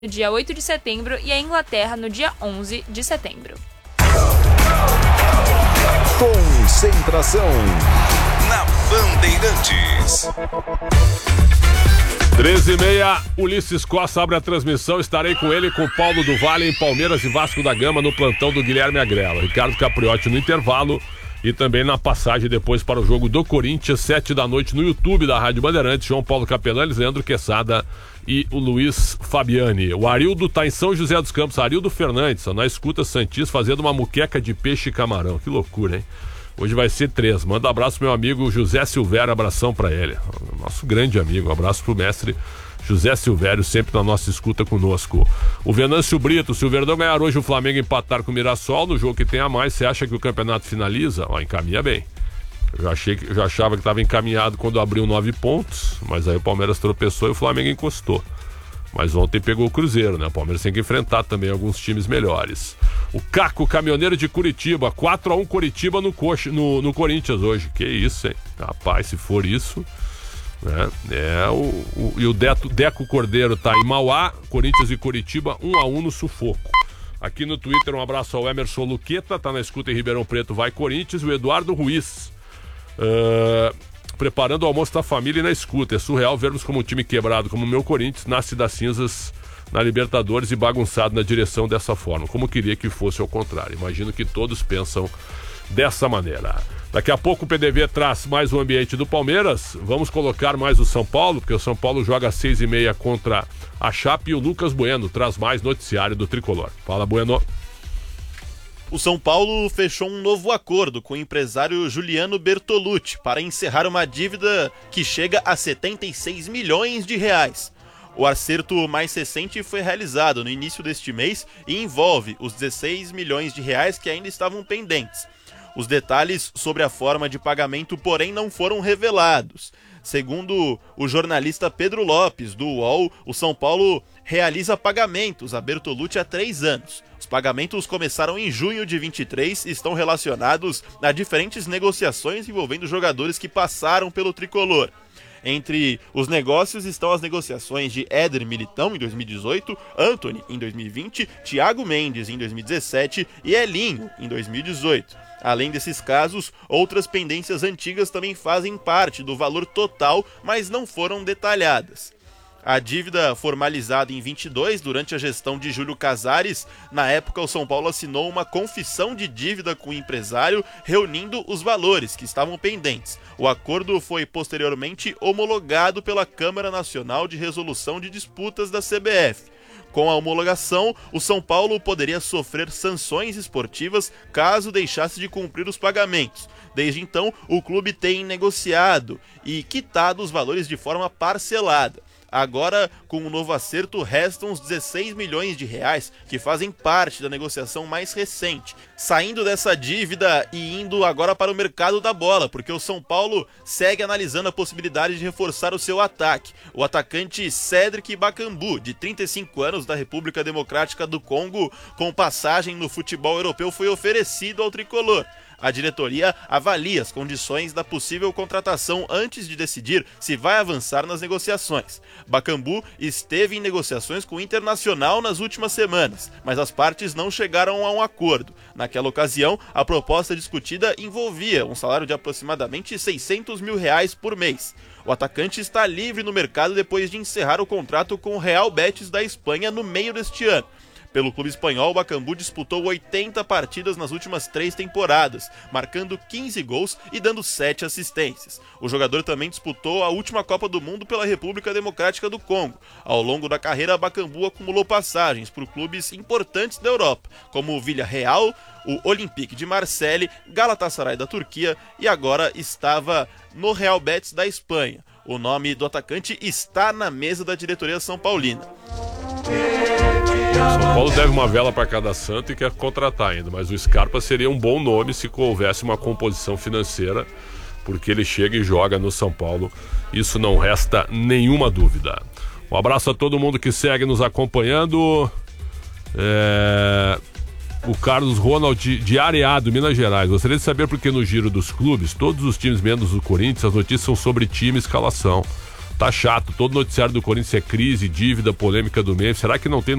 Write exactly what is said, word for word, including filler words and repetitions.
no dia oito de setembro e a Inglaterra no dia onze de setembro. Concentração na Bandeirantes. treze e meia, Ulisses Costa abre a transmissão. Estarei com ele, com Paulo do Vale em Palmeiras e Vasco da Gama no plantão do Guilherme Agrelo. Ricardo Capriotti no intervalo e também na passagem depois para o jogo do Corinthians, sete da noite no YouTube da Rádio Bandeirantes. João Paulo Capelanes, Leandro Quesada e o Luiz Fabiani. O Arildo tá em São José dos Campos. Arildo Fernandes, na escuta Santis, fazendo uma muqueca de peixe e camarão. Que loucura, hein? Hoje vai ser três. Manda um abraço pro meu amigo José Silvério, abração pra ele. Nosso grande amigo, um abraço pro mestre José Silvério, sempre na nossa escuta conosco. O Venâncio Brito, se o Verdão ganhar hoje o Flamengo empatar com o Mirassol, no jogo que tem a mais, você acha que o campeonato finaliza? Ó, encaminha bem. Eu já, achei, eu já achava que estava encaminhado quando abriu nove pontos, mas aí o Palmeiras tropeçou e o Flamengo encostou. Mas ontem pegou o Cruzeiro, né? O Palmeiras tem que enfrentar também alguns times melhores. O Caco, caminhoneiro de Curitiba, quatro a um Curitiba no, Coxa, no, no Corinthians hoje. Que isso, hein? Rapaz, se for isso, né? É, o, o, e o Deco, Deco Cordeiro tá em Mauá, Corinthians e Curitiba, um a um no sufoco. Aqui no Twitter, um abraço ao Emerson Luqueta, tá na escuta em Ribeirão Preto, vai Corinthians. O Eduardo Ruiz, uh, preparando o almoço da família e na escuta. É surreal vermos como um time quebrado como o meu Corinthians nasce das cinzas na Libertadores e bagunçado na direção dessa forma. Como queria que fosse ao contrário. Imagino que todos pensam dessa maneira. Daqui a pouco o P D V traz mais o ambiente do Palmeiras. Vamos colocar mais o São Paulo, porque o São Paulo joga às seis e meia contra a Chape, e o Lucas Bueno traz mais noticiário do Tricolor. Fala, Bueno. O São Paulo fechou um novo acordo com o empresário Juliano Bertolucci para encerrar uma dívida que chega a setenta e seis milhões de reais. O acerto mais recente foi realizado no início deste mês e envolve os dezesseis milhões de reais que ainda estavam pendentes. Os detalhes sobre a forma de pagamento, porém, não foram revelados. Segundo o jornalista Pedro Lopes, do U O L, o São Paulo realiza pagamentos a Bertolucci há três anos. Os pagamentos começaram em junho de vinte e três e estão relacionados a diferentes negociações envolvendo jogadores que passaram pelo tricolor. Entre os negócios estão as negociações de Éder Militão em dois mil e dezoito, Antony em dois mil e vinte, Thiago Mendes em dois mil e dezessete e Elinho em dois mil e dezoito. Além desses casos, outras pendências antigas também fazem parte do valor total, mas não foram detalhadas. A dívida formalizada em vinte e dois, durante a gestão de Júlio Casares, na época o São Paulo assinou uma confissão de dívida com o empresário, reunindo os valores que estavam pendentes. O acordo foi posteriormente homologado pela Câmara Nacional de Resolução de Disputas da C B F. Com a homologação, o São Paulo poderia sofrer sanções esportivas caso deixasse de cumprir os pagamentos. Desde então, o clube tem negociado e quitado os valores de forma parcelada. Agora, com o novo acerto, restam os dezesseis milhões de reais que fazem parte da negociação mais recente. Saindo dessa dívida e indo agora para o mercado da bola, porque o São Paulo segue analisando a possibilidade de reforçar o seu ataque. O atacante Cédric Bakambu, de trinta e cinco anos, da República Democrática do Congo, com passagem no futebol europeu, foi oferecido ao tricolor. A diretoria avalia as condições da possível contratação antes de decidir se vai avançar nas negociações. Bakambu esteve em negociações com o Internacional nas últimas semanas, mas as partes não chegaram a um acordo. Naquela ocasião, a proposta discutida envolvia um salário de aproximadamente seiscentos mil reais por mês. O atacante está livre no mercado depois de encerrar o contrato com o Real Betis da Espanha no meio deste ano. Pelo clube espanhol, o Bakambu disputou oitenta partidas nas últimas três temporadas, marcando quinze gols e dando sete assistências. O jogador também disputou a última Copa do Mundo pela República Democrática do Congo. Ao longo da carreira, Bakambu acumulou passagens por clubes importantes da Europa, como o Villarreal, o Olympique de Marseille, Galatasaray da Turquia e agora estava no Real Betis da Espanha. O nome do atacante está na mesa da diretoria São Paulina. São Paulo deve uma vela para cada santo e quer contratar ainda, mas o Scarpa seria um bom nome se houvesse uma composição financeira, porque ele chega e joga no São Paulo, isso não resta nenhuma dúvida. Um abraço a todo mundo que segue nos acompanhando. É... O Carlos Ronald de, de Areado, Minas Gerais. Gostaria de saber por que no giro dos clubes, todos os times menos o Corinthians, as notícias são sobre time e escalação. Tá chato. Todo noticiário do Corinthians é crise, dívida, polêmica do Memphis. Será que não tem